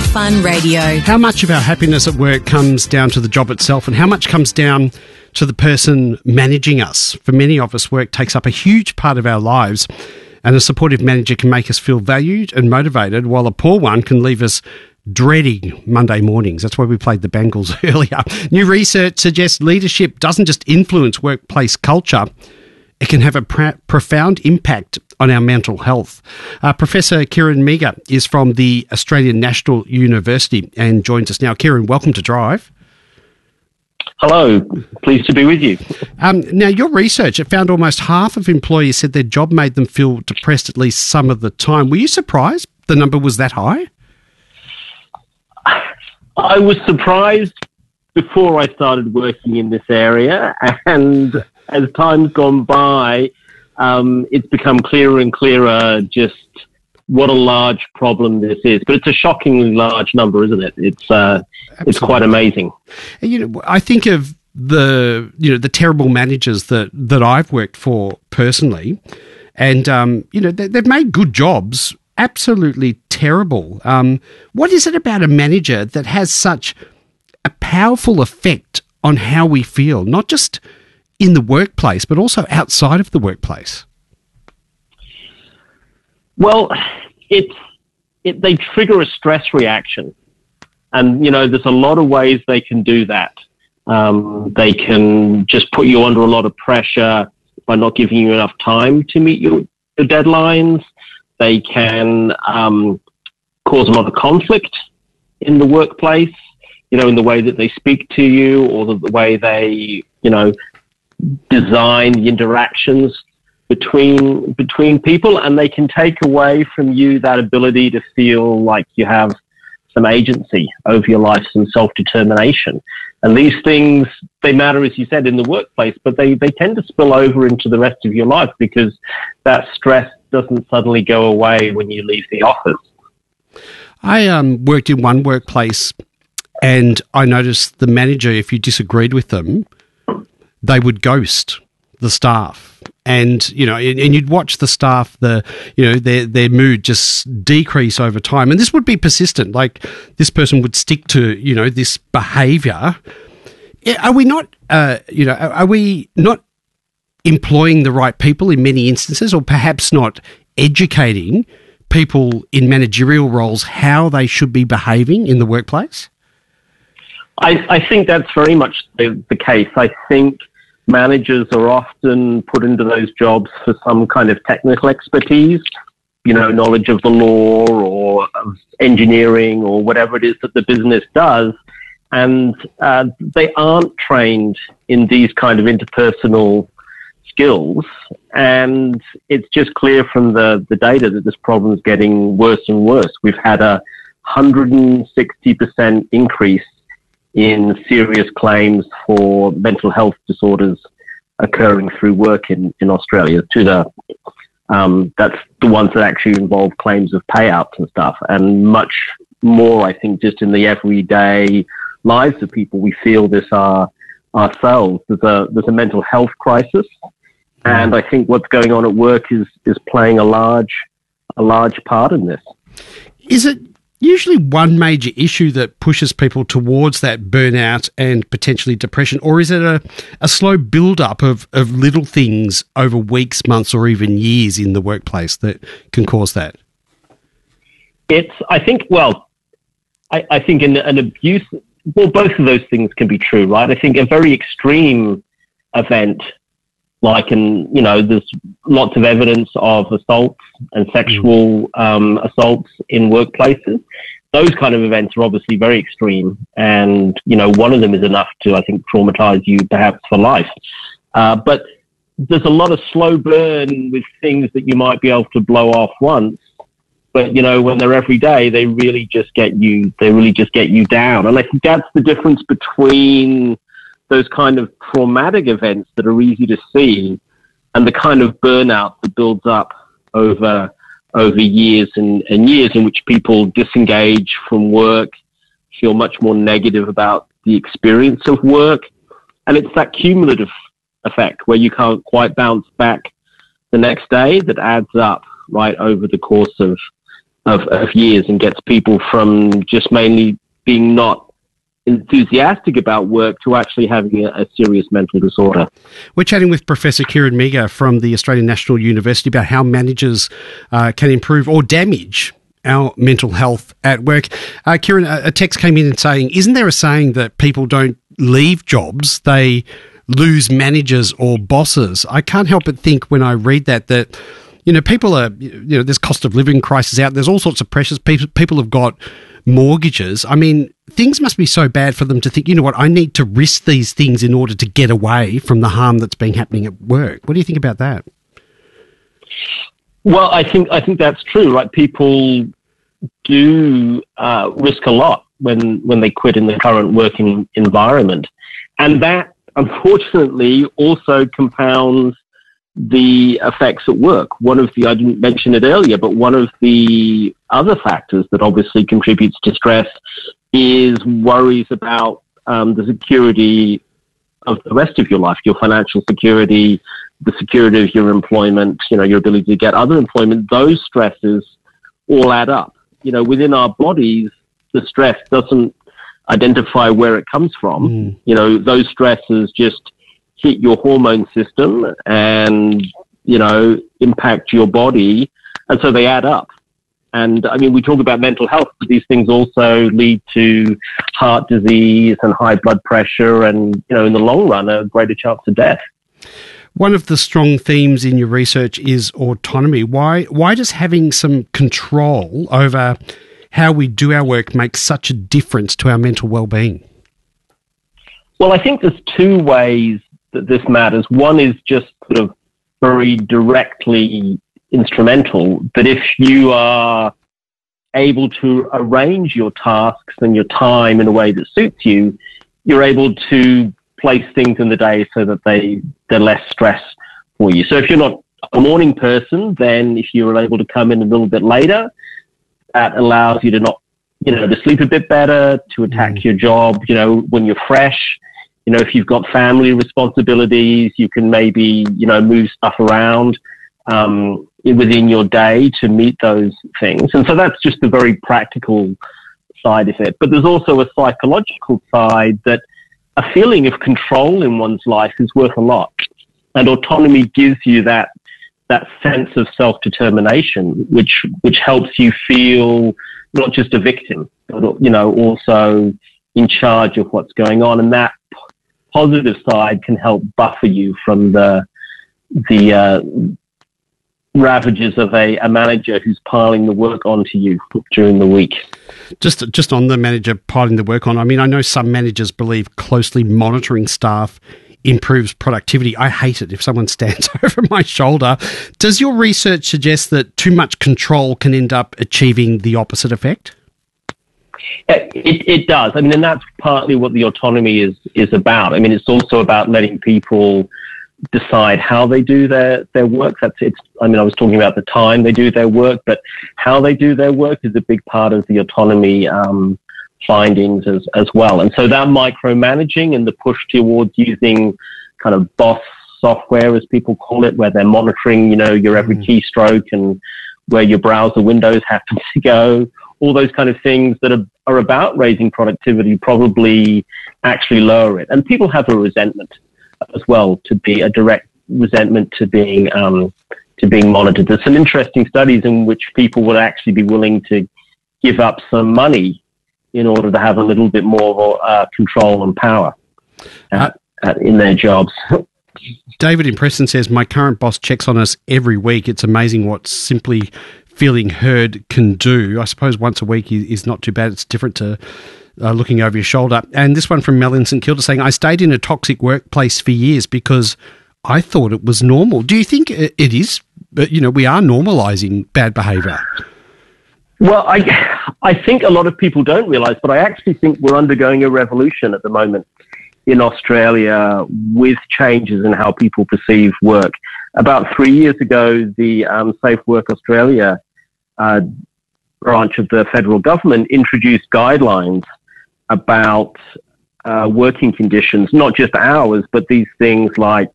Fun Radio. How much of our happiness at work comes down to the job itself, and how much comes down to the person managing us? For many of us, work takes up a huge part of our lives, and a supportive manager can make us feel valued and motivated, while a poor one can leave us dreading Monday mornings. That's why we played the Bangles earlier. New research suggests leadership doesn't just influence workplace culture, it can have a profound impact on our mental health. Professor Kieran Meagher is from the Australian National University and joins us now. Kieran, welcome to Drive. Hello, pleased to be with you. Now, your research, it found almost half of employees said their job made them feel depressed at least some of the time. Were you surprised the number was that high? I was surprised before I started working in this area, and as time's gone by, it's become clearer and clearer just what a large problem this is. But it's a shockingly large number, isn't it? It's quite amazing. You know, I think of the terrible managers that I've worked for personally, and they've made good jobs absolutely terrible. What is it about a manager that has such a powerful effect on how we feel, not just in the workplace, but also outside of the workplace? Well, they trigger a stress reaction. And, there's a lot of ways they can do that. They can just put you under a lot of pressure by not giving you enough time to meet your deadlines. They can cause a lot of conflict in the workplace, in the way that they speak to you, or the way they, design the interactions between people, and they can take away from you that ability to feel like you have some agency over your life, some self-determination. And these things, they matter, as you said, in the workplace, but they tend to spill over into the rest of your life because that stress doesn't suddenly go away when you leave the office. I worked in one workplace, and I noticed the manager, if you disagreed with them, they would ghost the staff. And, and you'd watch the staff, their mood just decrease over time. And this would be persistent. Like, this person would stick to, this behaviour. Are we not, are we not employing the right people in many instances, or perhaps not educating people in managerial roles how they should be behaving in the workplace? I think that's very much the case. I think managers are often put into those jobs for some kind of technical expertise, knowledge of the law or of engineering or whatever it is that the business does. And they aren't trained in these kind of interpersonal skills. And it's just clear from the data that this problem is getting worse and worse. We've had a 160% increase in serious claims for mental health disorders occurring through work in Australia. That's the ones that actually involve claims of payouts and stuff, and much more, I think, just in the everyday lives of people. We feel this ourselves. There's a mental health crisis, and I think what's going on at work is playing a large part in this. Is it usually one major issue that pushes people towards that burnout and potentially depression, or is it a slow build-up of little things over weeks, months, or even years in the workplace that can cause that? I think an abuse, well, both of those things can be true, right? I think a very extreme event, there's lots of evidence of assaults and sexual assaults in workplaces. Those kind of events are obviously very extreme. And, one of them is enough to, I think, traumatize you perhaps for life. But there's a lot of slow burn with things that you might be able to blow off once. But, when they're every day, they really just get you down. And I think that's the difference between those kind of traumatic events that are easy to see and the kind of burnout that builds up over years and years, in which people disengage from work, feel much more negative about the experience of work. And it's that cumulative effect where you can't quite bounce back the next day that adds up right over the course of of years and gets people from just mainly being not enthusiastic about work to actually having a serious mental disorder. We're chatting with Professor Kieran Migger from the Australian National University about how managers can improve or damage our mental health at work. Kieran, a text came in and saying, isn't there a saying that people don't leave jobs, they lose managers or bosses? I can't help but think when I read that, people are, there's cost of living crisis out, there's all sorts of pressures, people have got mortgages. I mean, things must be so bad for them to think, I need to risk these things in order to get away from the harm that's been happening at work. What do you think about that? Well, I think that's true, right? People do risk a lot when they quit in the current working environment. And that, unfortunately, also compounds the effects at work. I didn't mention it earlier, but one of the other factors that obviously contributes to stress is worries about the security of the rest of your life, your financial security, the security of your employment, your ability to get other employment. Those stresses all add up. Within our bodies, the stress doesn't identify where it comes from. Those stresses just hit your hormone system and, impact your body. And so they add up. And I mean, we talk about mental health, but these things also lead to heart disease and high blood pressure and, in the long run, a greater chance of death. One of the strong themes in your research is autonomy. Why does having some control over how we do our work make such a difference to our mental well-being? Well, I think there's two ways that this matters. One is just sort of very directly instrumental, that if you are able to arrange your tasks and your time in a way that suits you, you're able to place things in the day so that they're less stress for you. So if you're not a morning person, then if you're able to come in a little bit later, that allows you to not, to sleep a bit better, to attack your job, when you're fresh. If you've got family responsibilities, you can maybe, move stuff around within your day to meet those things. And so that's just the very practical side of it. But there's also a psychological side, that a feeling of control in one's life is worth a lot. And autonomy gives you that sense of self-determination, which helps you feel not just a victim, but, also in charge of what's going on. And that positive side can help buffer you from the ravages of a manager who's piling the work onto you during the week. Just on the manager piling the work on, I mean, I know some managers believe closely monitoring staff improves productivity. I hate it if someone stands over my shoulder. Does your research suggest that too much control can end up achieving the opposite effect? It does. I mean, and that's partly what the autonomy is about. I mean, it's also about letting people decide how they do their work. I was talking about the time they do their work, but how they do their work is a big part of the autonomy findings as well. And so that micromanaging and the push towards using kind of boss software, as people call it, where they're monitoring, your every keystroke and where your browser windows happen to go, all those kind of things that are about raising productivity probably actually lower it. And people have a resentment as well, to be a direct resentment to being monitored. There's some interesting studies in which people would actually be willing to give up some money in order to have a little bit more control and power in their jobs. David in Preston says, my current boss checks on us every week. It's amazing what simply feeling heard can do. I suppose once a week is not too bad. It's different to looking over your shoulder. And this one from Mel in St Kilda saying, I stayed in a toxic workplace for years because I thought it was normal. Do you think it is? But, we are normalising bad behaviour. Well, I think a lot of people don't realise, but I actually think we're undergoing a revolution at the moment in Australia with changes in how people perceive work. About 3 years ago, the Safe Work Australia branch of the federal government introduced guidelines about working conditions, not just hours, but these things like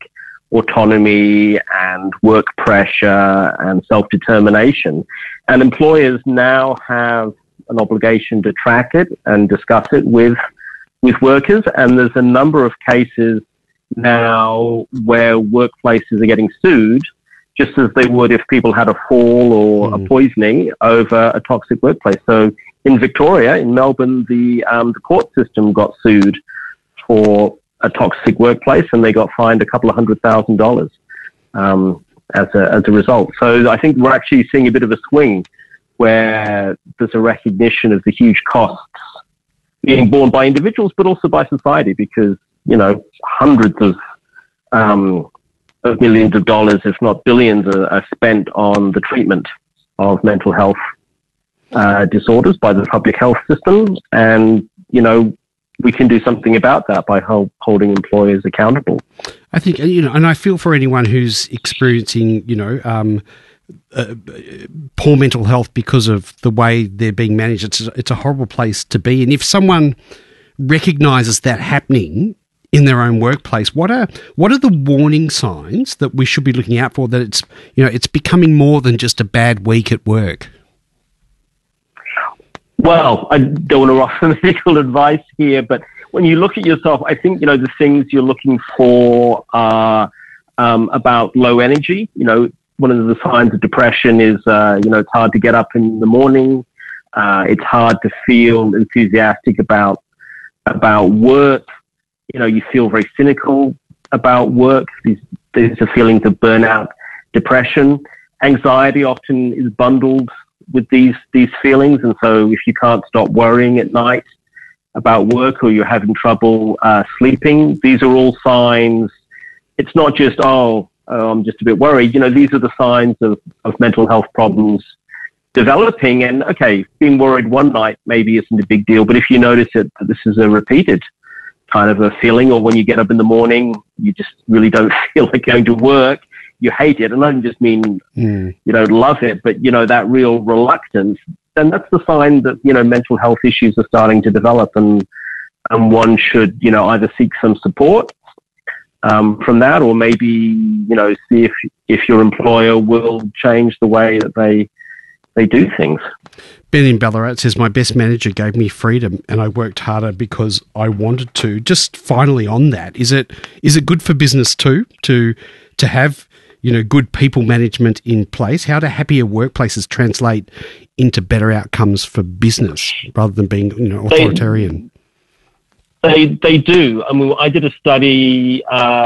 autonomy and work pressure and self-determination. And employers now have an obligation to track it and discuss it with workers. And there's a number of cases now where workplaces are getting sued, just as they would if people had a fall or a poisoning over a toxic workplace. So in Victoria, in Melbourne, the court system got sued for a toxic workplace, and they got fined a couple of $100,000 as a result. So I think we're actually seeing a bit of a swing where there's a recognition of the huge costs being borne by individuals, but also by society, because, you know, hundreds of millions of dollars, if not billions, are spent on the treatment of mental health disorders by the public health system. And, you know, we can do something about that by holding employers accountable. I think, you know, and I feel for anyone who's experiencing, you know, poor mental health because of the way they're being managed. It's a horrible place to be. And if someone recognises that happening in their own workplace, what are the warning signs that we should be looking out for, that it's, you know, it's becoming more than just a bad week at work? Well, I don't want to offer medical advice here, but when you look at yourself, I think, you know, the things you're looking for are about low energy. You know, one of the signs of depression is, you know, it's hard to get up in the morning. It's hard to feel enthusiastic about work. You know, you feel very cynical about work. These are feelings of burnout, depression. Anxiety often is bundled with these feelings, and so if you can't stop worrying at night about work, or you're having trouble sleeping, these are all signs. It's not just, I'm just a bit worried. You know, these are the signs of mental health problems developing. And okay, being worried one night maybe isn't a big deal, but if you notice that this is a repeated kind of a feeling, or when you get up in the morning, you just really don't feel like going to work, you hate it. And I don't just mean you don't love it, but, you know, that real reluctance, then that's the sign that, you know, mental health issues are starting to develop, and one should, you know, either seek some support from that, or maybe, you know, see if your employer will change the way that they do things. Ben in Ballarat says, my best manager gave me freedom and I worked harder because I wanted to. Just finally on that, is it good for business too to have, you know, good people management in place? How do happier workplaces translate into better outcomes for business rather than being, you know, authoritarian? They do. I mean, I did a study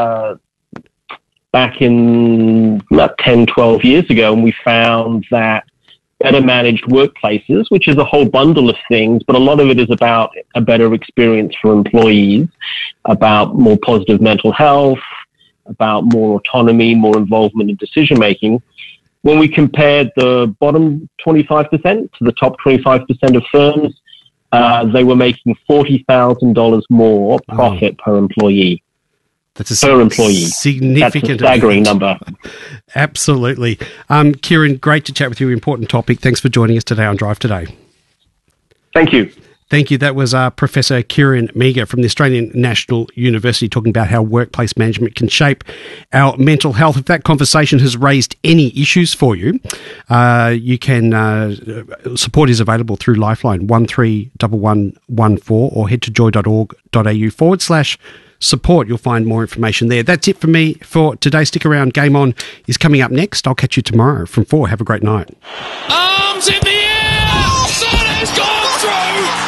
back in about 10, 12 years ago, and we found that better managed workplaces, which is a whole bundle of things, but a lot of it is about a better experience for employees, about more positive mental health, about more autonomy, more involvement in decision-making. When we compared the bottom 25% to the top 25% of firms, they were making $40,000 more profit per employee. That's per employee. Significant. That's a staggering number. Absolutely. Kieran, great to chat with you. Important topic. Thanks for joining us today on Drive Today. Thank you. Thank you. That was Professor Kieran Meagher from the Australian National University talking about how workplace management can shape our mental health. If that conversation has raised any issues for you, you can support is available through Lifeline 131114 or head to joy.org.au/support. You'll find more information there. That's it for me for today. Stick around. Game On is coming up next. I'll catch you tomorrow from 4. Have a great night. Arms in the air! That has gone through!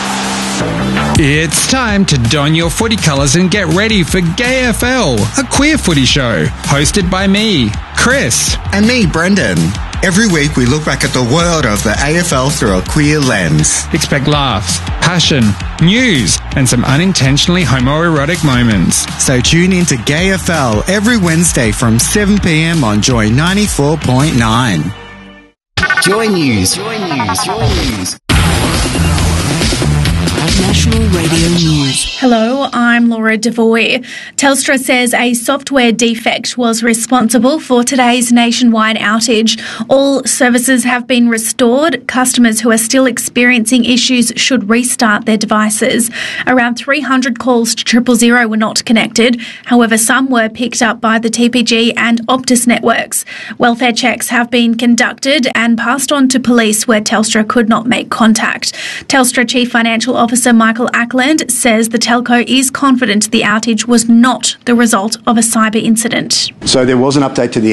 It's time to don your footy colours and get ready for GayFL, a queer footy show, hosted by me, Chris. And me, Brendan. Every week we look back at the world of the AFL through a queer lens. Expect laughs, passion, news, and some unintentionally homoerotic moments. So tune in to GayFL every Wednesday from 7 p.m. on Joy 94.9. Joy News. National Radio News. Hello, I'm Laura Devoy. Telstra says a software defect was responsible for today's nationwide outage. All services have been restored. Customers who are still experiencing issues should restart their devices. Around 300 calls to 000 were not connected. However, some were picked up by the TPG and Optus networks. Welfare checks have been conducted and passed on to police where Telstra could not make contact. Telstra Chief Financial Officer Michael Ackland says the telco is confident the outage was not the result of a cyber incident. So there was an update to the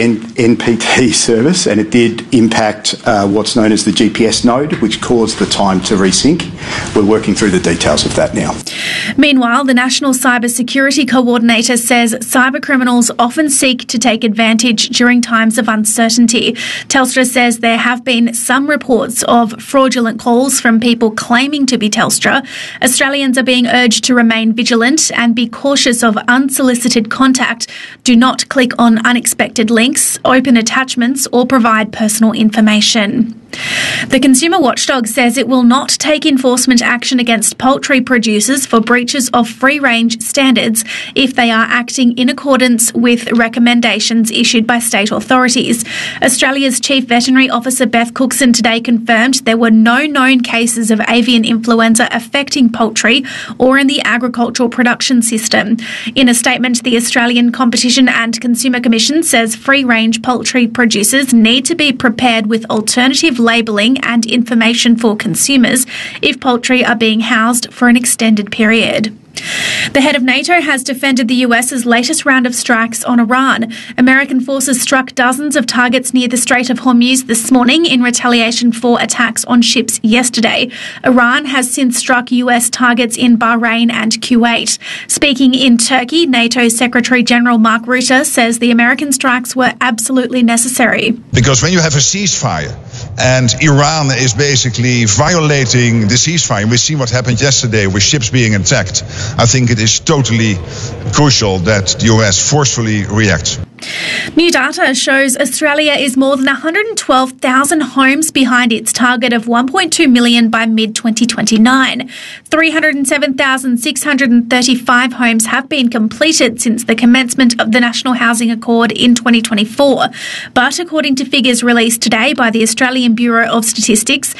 NPT service, and it did impact what's known as the GPS node, which caused the time to resync. We're working through the details of that now. Meanwhile, the National Cyber Security Coordinator says cybercriminals often seek to take advantage during times of uncertainty. Telstra says there have been some reports of fraudulent calls from people claiming to be Telstra. Australians are being urged to remain vigilant and be cautious of unsolicited contact. Do not click on unexpected links, open attachments, or provide personal information. The Consumer Watchdog says it will not take enforcement action against poultry producers for breaches of free-range standards if they are acting in accordance with recommendations issued by state authorities. Australia's Chief Veterinary Officer Beth Cookson today confirmed there were no known cases of avian influenza affecting poultry or in the agricultural production system. In a statement, the Australian Competition and Consumer Commission says free-range poultry producers need to be prepared with alternative labelling and information for consumers if poultry are being housed for an extended period. The head of NATO has defended the US's latest round of strikes on Iran. American forces struck dozens of targets near the Strait of Hormuz this morning in retaliation for attacks on ships yesterday. Iran has since struck US targets in Bahrain and Kuwait. Speaking in Turkey, NATO Secretary General Mark Rutte says the American strikes were absolutely necessary. Because when you have a ceasefire and Iran is basically violating the ceasefire, we see what happened yesterday with ships being attacked, I think it is totally crucial that the US forcefully reacts. New data shows Australia is more than 112,000 homes behind its target of 1.2 million by mid-2029. 307,635 homes have been completed since the commencement of the National Housing Accord in 2024. But according to figures released today by the Australian Bureau of Statistics,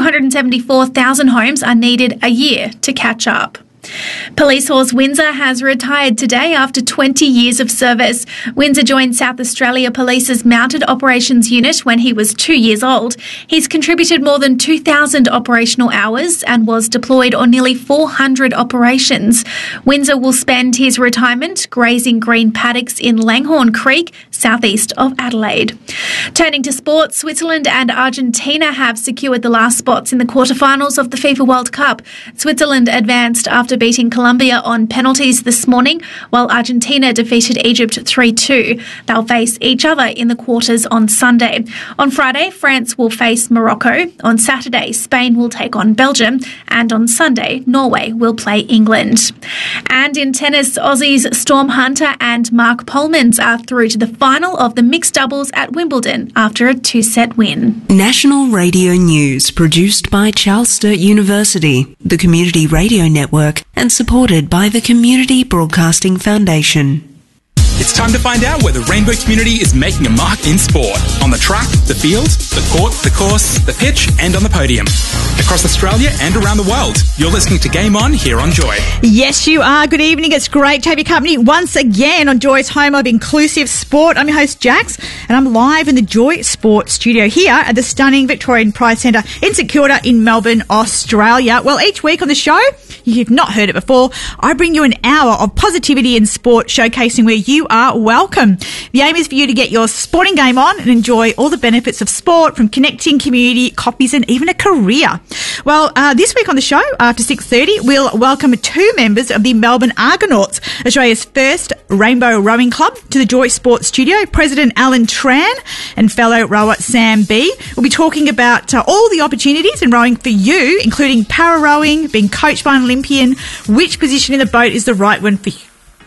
274,000 homes are needed a year to catch up. Police horse Windsor has retired today after 20 years of service. Windsor joined South Australia Police's Mounted Operations Unit when he was 2 years old. He's contributed more than 2,000 operational hours and was deployed on nearly 400 operations. Windsor will spend his retirement grazing green paddocks in Langhorne Creek, southeast of Adelaide. Turning to sport, Switzerland and Argentina have secured the last spots in the quarterfinals of the FIFA World Cup. Switzerland advanced after beating Colombia on penalties this morning, while Argentina defeated Egypt 3-2. They'll face each other in the quarters on Sunday. On Friday, France will face Morocco. On Saturday, Spain will take on Belgium. And on Sunday, Norway will play England. And in tennis, Aussies Storm Hunter and Mark Polmans are through to the final of the mixed doubles at Wimbledon after a 2-set win. National Radio News, produced by Charles Sturt University, the Community Radio Network, and supported by the Community Broadcasting Foundation. It's time to find out where the Rainbow community is making a mark in sport. On the track, the field, the court, the course, the pitch, and on the podium. Across Australia and around the world, you're listening to Game On here on Joy. Yes, you are. Good evening. It's great to have your company once again on Joy's home of inclusive sport. I'm your host, Jax, and I'm live in the Joy Sports studio here at the stunning Victorian Pride Centre in St Kilda in Melbourne, Australia. Well, each week on the show, you've not heard it before, I bring you an hour of positivity in sport, showcasing where you are welcome. The aim is for you to get your sporting game on and enjoy all the benefits of sport, from connecting, community, copies, and even a career. Well, this week on the show, after 6:30, we'll welcome 2 members of the Melbourne Argonauts, Australia's first rainbow rowing club, to the Joy Sports studio. President Alan Tran and fellow rower Sam B will be talking about all the opportunities in rowing for you, including para rowing, being coached by an Olympian, which position in the boat is the right one for you.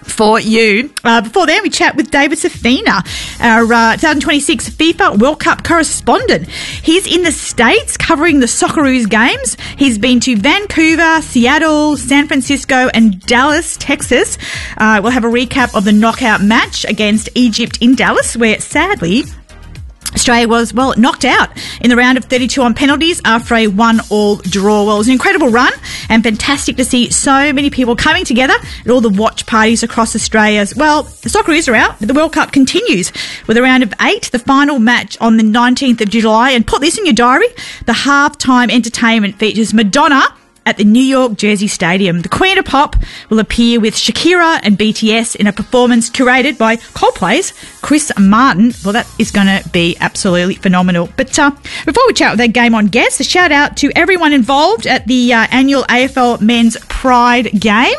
for you. Before then, we chat with David Safina, our 2026 FIFA World Cup correspondent. He's in the States covering the Socceroos games. He's been to Vancouver, Seattle, San Francisco and Dallas, Texas. We'll have a recap of the knockout match against Egypt in Dallas, where sadly Australia was, knocked out in the round of 32 on penalties after a 1-1 draw. Well, it was an incredible run and fantastic to see so many people coming together at all the watch parties across Australia. Well, the Socceroos are out, but the World Cup continues with a round of 8, the final match on the 19th of July. And put this in your diary, the halftime entertainment features Madonna at the New York Jersey Stadium. The Queen of Pop will appear with Shakira and BTS in a performance curated by Coldplay's Chris Martin. Well, that is going to be absolutely phenomenal. But before we chat with our Game On guests, a shout out to everyone involved at the annual AFL Men's Pride Game.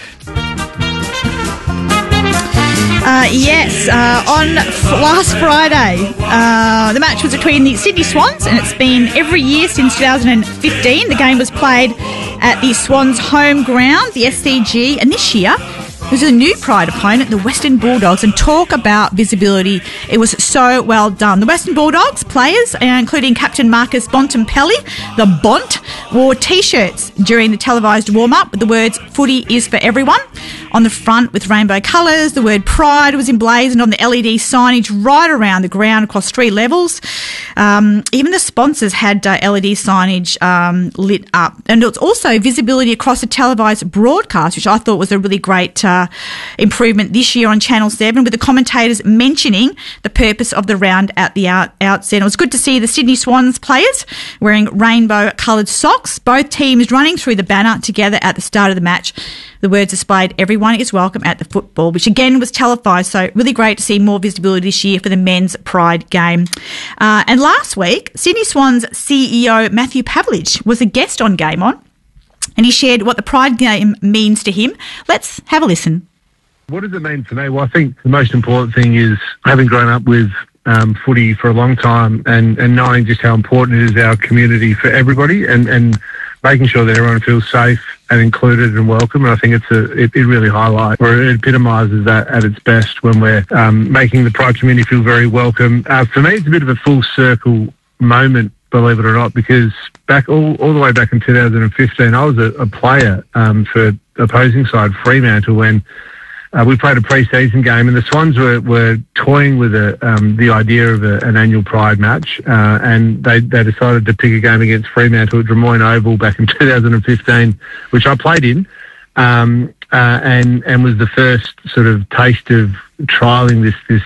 On last Friday, the match was between the Sydney Swans, and it's been every year since 2015. The game was played at the Swans' home ground, the SCG, and this year it was a new Pride opponent, the Western Bulldogs, and talk about visibility. It was so well done. The Western Bulldogs players, including Captain Marcus Bontempelli, the Bont, wore T-shirts during the televised warm-up with the words "Footy is for everyone" on the front with rainbow colours. The word Pride was emblazoned on the LED signage right around the ground across 3 levels. Even the sponsors had LED signage lit up. And it was also visibility across the televised broadcast, which I thought was a really great improvement this year on Channel 7, with the commentators mentioning the purpose of the round at the outset. It was good to see the Sydney Swans players wearing rainbow-coloured socks, both teams running through the banner together at the start of the match. The words displayed "Everyone is welcome at the football," which again was televised. So really great to see more visibility this year for the men's Pride game. And last week, Sydney Swans CEO Matthew Pavlich was a guest on Game On, and he shared what the Pride game means to him. Let's have a listen. What does it mean for me? Well, I think the most important thing is having grown up with footy for a long time and knowing just how important it is our community for everybody and making sure that everyone feels safe and included and welcome. And I think it really highlights, or it epitomises that at its best when we're making the Pride community feel very welcome. For me, it's a bit of a full circle moment, believe it or not, because back all the way back in 2015, I was a player for opposing side Fremantle when we played a pre-season game, and the Swans were toying with the idea of an annual Pride match, and they decided to pick a game against Fremantle at Drummoyne Oval back in 2015, which I played in, and was the first sort of taste of trialling this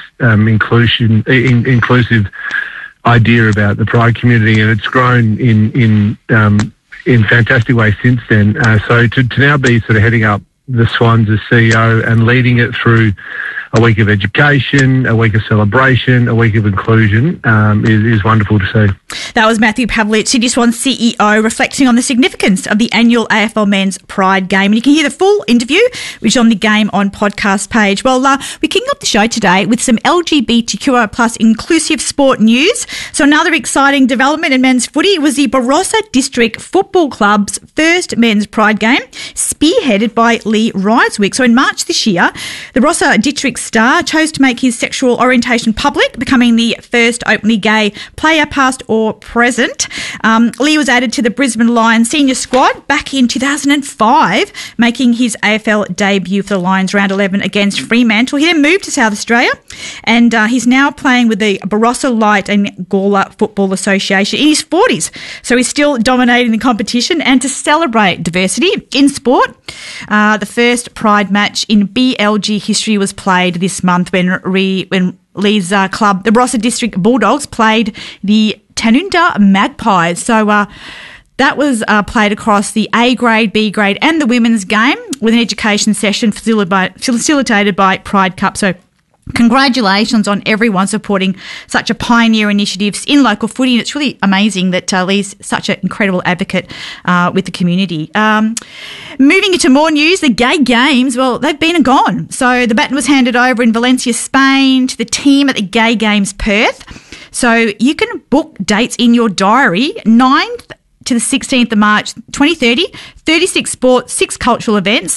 inclusive idea about the Pride community, and it's grown in fantastic ways since then. So to now be sort of heading up the Swans as CEO and leading it through a week of education, a week of celebration, a week of inclusion is wonderful to see. That was Matthew Pavlich, Sydney Swans CEO, reflecting on the significance of the annual AFL Men's Pride game. And you can hear the full interview, which is on the Game On podcast page. Well, we're kicking off the show today with some LGBTQI plus inclusive sport news. So another exciting development in men's footy was the Barossa District Football Club's first men's Pride game, spearheaded by Lee Ryswick. So in March this year, the Barossa District star chose to make his sexual orientation public, becoming the first openly gay player, past or present. Lee was added to the Brisbane Lions senior squad back in 2005, making his AFL debut for the Lions round 11 against Fremantle. He then moved to South Australia, and he's now playing with the Barossa Light and Gawler Football Association in his 40s. So he's still dominating the competition. And to celebrate diversity in sport, the first Pride match in BLG history was played this month when Lee's club, the Barossa District Bulldogs, played the Tanunda Magpies. So that was played across the A grade, B grade and the women's game with an education session facilitated by Pride Cup. So congratulations on everyone supporting such a pioneer initiative in local footy, and it's really amazing that Lee's such an incredible advocate with the community. Moving into more news, the gay games, well, they've been and gone. So the baton was handed over in Valencia, Spain to the team at the Gay Games Perth. So you can book dates in your diary, 9th to the 16th of March 2030, 36 sports, 6 cultural events.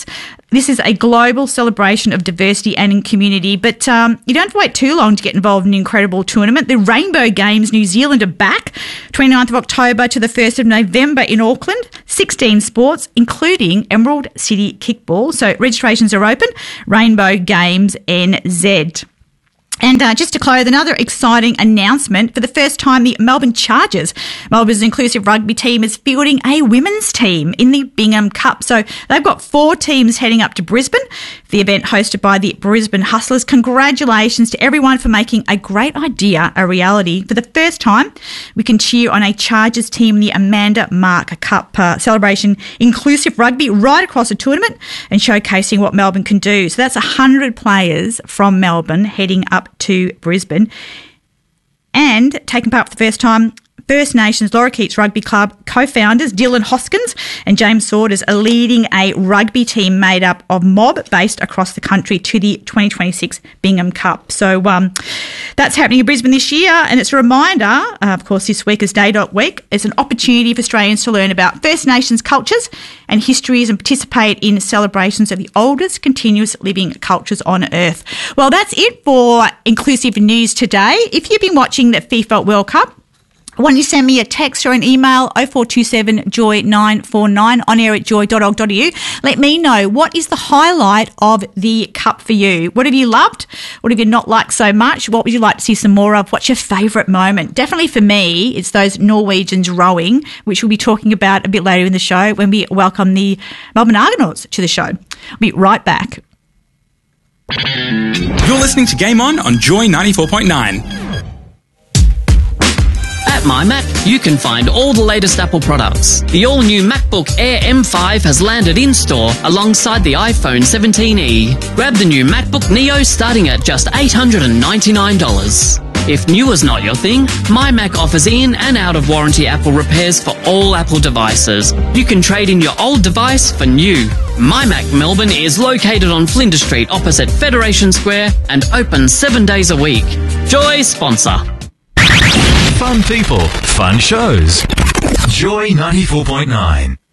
This is a global celebration of diversity and community, but you don't have to wait too long to get involved in an incredible tournament. The Rainbow Games New Zealand are back, 29th of October to the 1st of November in Auckland. 16 sports, including Emerald City Kickball. So registrations are open, Rainbow Games NZ. And just to close, another exciting announcement. For the first time, the Melbourne Chargers, Melbourne's inclusive rugby team, is fielding a women's team in the Bingham Cup. So they've got 4 teams heading up to Brisbane. The event hosted by the Brisbane Hustlers. Congratulations to everyone for making a great idea a reality. For the first time, we can cheer on a Chargers team in the Amanda Mark Cup celebration. Inclusive rugby right across the tournament and showcasing what Melbourne can do. So that's 100 players from Melbourne heading up to Brisbane. And taking part for the first time, First Nations Lorikeets Rugby Club co-founders Dylan Hoskins and James Saunders are leading a rugby team made up of mob based across the country to the 2026 Bingham Cup. So that's happening in Brisbane this year, and it's a reminder, of course, this week is Day Dot Week. It's an opportunity for Australians to learn about First Nations cultures and histories and participate in celebrations of the oldest continuous living cultures on Earth. Well, that's it for Inclusive News today. If you've been watching the FIFA World Cup, why don't you send me a text or an email, 0427 Joy 949 on air at joy.org.au. Let me know, what is the highlight of the Cup for you? What have you loved? What have you not liked so much? What would you like to see some more of? What's your favourite moment? Definitely for me, it's those Norwegians rowing, which we'll be talking about a bit later in the show when we welcome the Melbourne Argonauts to the show. I'll be right back. You're listening to Game On Joy 94.9. At MyMac, you can find all the latest Apple products. The all-new MacBook Air M5 has landed in-store alongside the iPhone 17e. Grab the new MacBook Neo starting at just $899. If new is not your thing, MyMac offers in and out-of-warranty Apple repairs for all Apple devices. You can trade in your old device for new. MyMac Melbourne is located on Flinders Street opposite Federation Square and open 7 days a week. Joy sponsor. Fun people, fun shows. Joy 94.9.